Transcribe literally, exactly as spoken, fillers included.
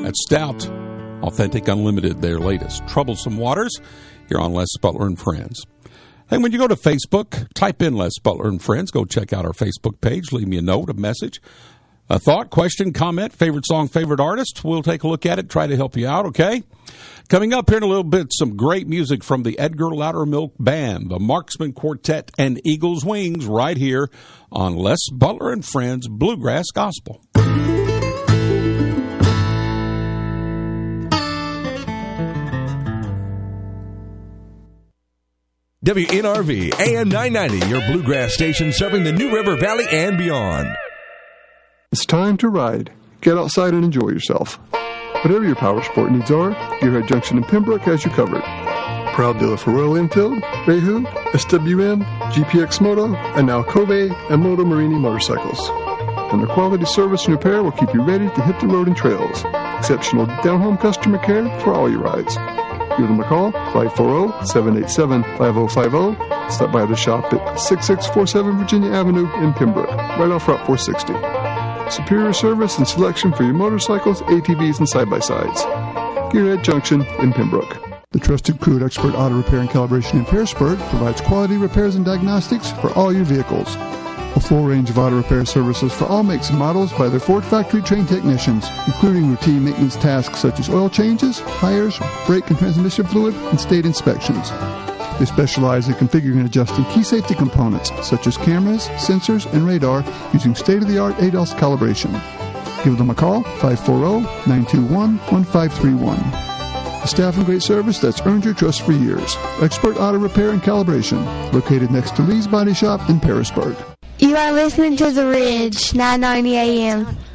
That's Stout, Authentic Unlimited, their latest. Troublesome Waters, here on Les Butler and Friends. And when you go to Facebook, type in Les Butler and Friends. Go check out our Facebook page. Leave me a note, a message, a thought, question, comment, favorite song, favorite artist. We'll take a look at it, try to help you out, okay? Coming up here in a little bit, some great music from the Edgar Loudermilk Band, the Marksman Quartet, and Eagles Wings right here on Les Butler and Friends Bluegrass Gospel. W N R V, A M nine ninety, your bluegrass station serving the New River Valley and beyond. It's time to ride. Get outside and enjoy yourself. Whatever your power sport needs are, Gearhead Junction in Pembroke has you covered. Proud dealer for Royal Enfield, Bayhu, S W M, G P X Moto, and now Kobe and Moto Marini motorcycles. And their quality service and repair will keep you ready to hit the road and trails. Exceptional down-home customer care for all your rides. Give them a call, five four zero, seven eight seven, five zero five zero. Stop by the shop at sixty-six forty-seven Virginia Avenue in Pembroke, right off Route four sixty. Superior service and selection for your motorcycles, A T Vs, and side-by-sides. Gearhead Junction in Pembroke. The trusted crew at Expert Auto Repair and Calibration in Pearisburg provides quality repairs and diagnostics for all your vehicles. A full range of auto repair services for all makes and models by their Ford factory-trained technicians, including routine maintenance tasks such as oil changes, tires, brake and transmission fluid, and state inspections. They specialize in configuring and adjusting key safety components such as cameras, sensors, and radar using state-of-the-art A D A S calibration. Give them a call, five four zero, nine two one, one five three one. A staff and great service that's earned your trust for years. Expert Auto Repair and Calibration, located next to Lee's Body Shop in Pearisburg. You are listening to The Ridge, nine ninety A M.